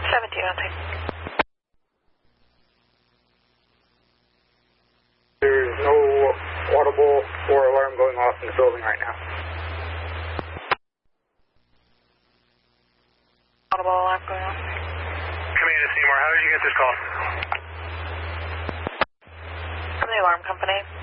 17 hunting. There's no audible or alarm going off in the building right now. Audible alarm going off. Commander Seymour, how did you get this call? From the alarm company.